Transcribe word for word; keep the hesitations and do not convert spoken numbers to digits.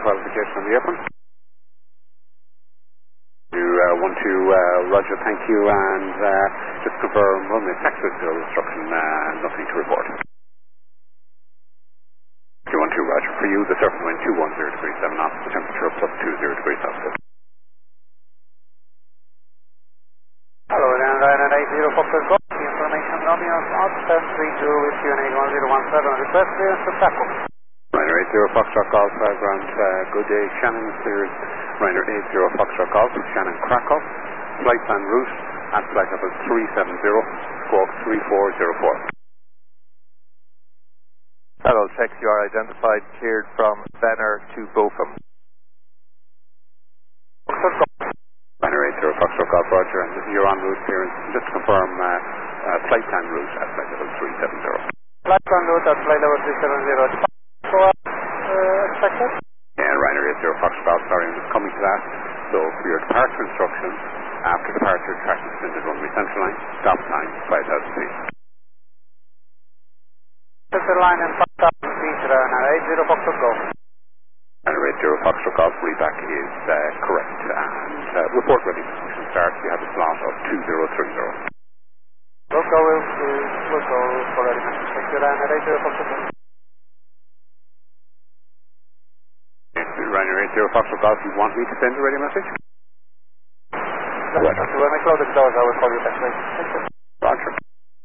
qualification on the apron. You uh, want to, uh, Roger, thank you, and uh, just confirm runway taxi zero instruction, uh, nothing to report. two one two, Roger. For you, the surface wind two one zero degrees seven knots, the temperature plus two zero degrees Celsius. Hello, then Ryanair eight zero Foxtrot Golf. The information Romeo out seven three two with you and eight one zero one seven. Request clearance to tackle. Ryanair eight zero Foxtrot Golf, uh, ground, uh, good day. Shannon clears Ryanair eight zero Foxtrot Golf, Shannon Krakow. Flight plan route at flight level three seven zero, squawk three four zero four. Hello, check, you are identified, cleared from Benner to Bochum. Foxtrot Golf. Ryanair eight zero Foxtrot Golf, Roger, and this is your en route clearance. Just to confirm, uh, uh, flight plan route at flight level three seven zero. Flight plan route at flight level three seven zero. So, uh, expected? Yeah, Ryanair eight zero Foxtrot Golf, sorry, I'm just coming to that. So, for your departure instructions, after departure, track extended runway central line, stop time, five thousand feet. Center line and five thousand feet, Ryanair eight zero Foxtrot Golf. Ryanair eight zero Foxtrot Golf, reback is uh, correct, and uh, report ready for function start. You have a slot of two zero three zero. We'll go, we'll, we'll go for ready message. Thank you, Ryanair eight zero Foxtrot Golf. Ryanair eight zero Foxtrot Golf, you want me to send a ready message? Right. When I close the doors, I will call you back. Thank you.